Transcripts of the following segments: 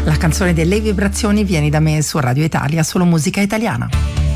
La canzone delle vibrazioni Vieni da me su Radio Italia, solo musica italiana.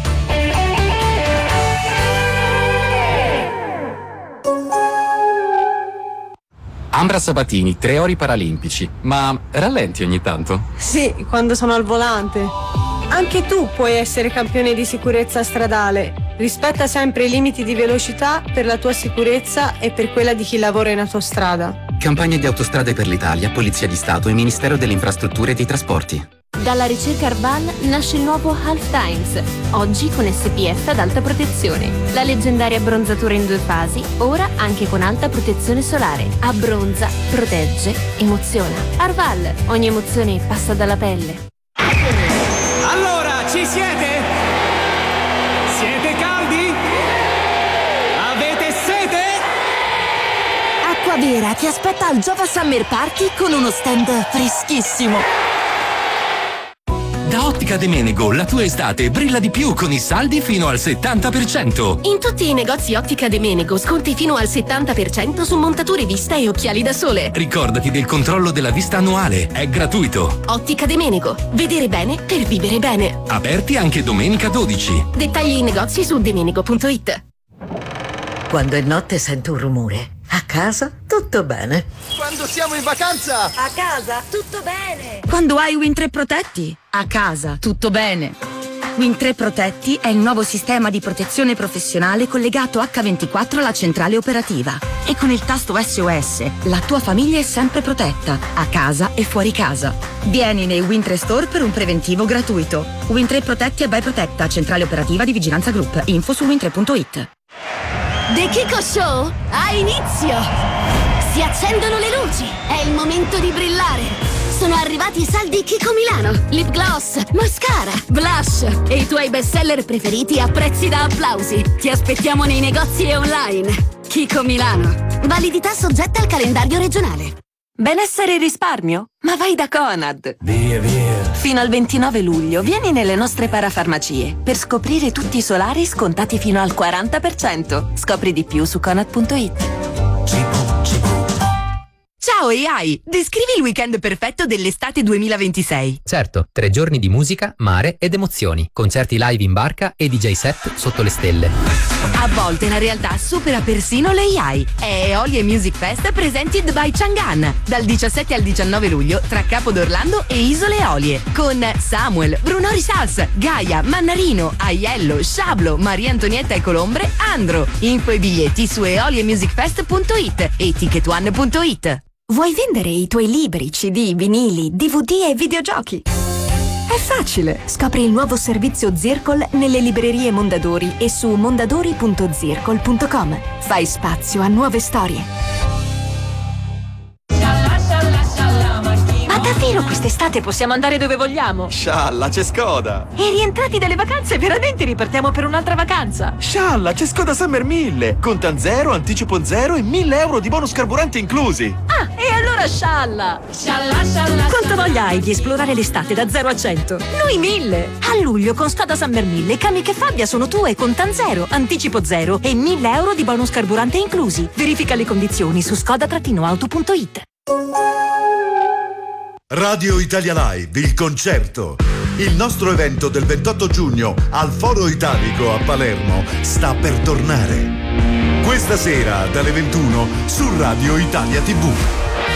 Ambra Sabatini, 3 ori paralimpici, ma rallenti ogni tanto? Sì, quando sono al volante. Anche tu puoi essere campione di sicurezza stradale. Rispetta sempre i limiti di velocità per la tua sicurezza e per quella di chi lavora in autostrada. Campagna di Autostrade per l'Italia, Polizia di Stato e Ministero delle Infrastrutture e dei Trasporti. Dalla ricerca Arval nasce il nuovo Half Times, oggi con SPF ad alta protezione. La leggendaria abbronzatura in 2 fasi, ora anche con alta protezione solare. Abbronza, protegge, emoziona. Arval, ogni emozione passa dalla pelle. Allora, ci siete? Siete caldi? Avete sete? Acquavera ti aspetta al Giova Summer Party con uno stand freschissimo. Da Ottica De Menego la tua estate brilla di più con i saldi fino al 70%. In tutti i negozi Ottica De Menego sconti fino al 70% su montature vista e occhiali da sole. Ricordati del controllo della vista annuale, è gratuito. Ottica De Menego, vedere bene per vivere bene. Aperti anche domenica 12. Dettagli in negozi su demenego.it. Quando è notte sento un rumore. A casa tutto bene. Quando siamo in vacanza! A casa tutto bene. Quando hai Win 3 Protetti? A casa tutto bene. Win 3 Protetti è il nuovo sistema di protezione professionale collegato H24 alla centrale operativa. E con il tasto SOS la tua famiglia è sempre protetta, a casa e fuori casa. Vieni nei Win 3 Store per un preventivo gratuito. Win 3 Protetti e by Protetta, centrale operativa di Vigilanza Group. Info su win3.it. The Kiko Show ha inizio! Si accendono le luci, è il momento di brillare! Sono arrivati i saldi Kiko Milano, lip gloss, mascara, blush e i tuoi bestseller preferiti a prezzi da applausi. Ti aspettiamo nei negozi e online. Kiko Milano. Validità soggetta al calendario regionale. Benessere e risparmio? Ma vai da Conad! Via, via! Fino al 29 luglio vieni nelle nostre parafarmacie per scoprire tutti i solari scontati fino al 40%. Scopri di più su Conad.it. Ciao AI, descrivi il weekend perfetto dell'estate 2026. Certo, 3 giorni di musica, mare ed emozioni, concerti live in barca e DJ set sotto le stelle. A volte la realtà supera persino l'AI. È Eolie Music Fest Presented by Chang'an, dal 17 al 19 luglio tra Capo d'Orlando e Isole Eolie, con Samuel, Bruno Risals, Gaia, Mannarino, Aiello, Sciablo, Maria Antonietta e Colombre, Andro. Info e biglietti su eoliemusicfest.it e ticketone.it. Vuoi vendere i tuoi libri, CD, vinili, DVD e videogiochi? È facile! Scopri il nuovo servizio Zircol nelle librerie Mondadori e su mondadori.zircol.com. Fai spazio a nuove storie. Ma davvero quest'estate possiamo andare dove vogliamo? Scialla, c'è Skoda! E rientrati dalle vacanze veramente ripartiamo per un'altra vacanza? Scialla, c'è Skoda Summer 1000! Contan zero, anticipo zero e 1.000 euro di bonus carburante inclusi! Ah, e allora scialla! Scialla, scialla! Quanta voglia hai di esplorare l'estate da 0 a 100? Noi 1000! A luglio con Skoda Summer 1000 Kamiq e Fabia sono tue, contan zero, anticipo zero e 1.000 euro di bonus carburante inclusi. Verifica le condizioni su skoda-auto.it. Radio Italia Live, il concerto. Il nostro evento del 28 giugno al Foro Italico a Palermo sta per tornare. Questa sera dalle 21 su Radio Italia TV.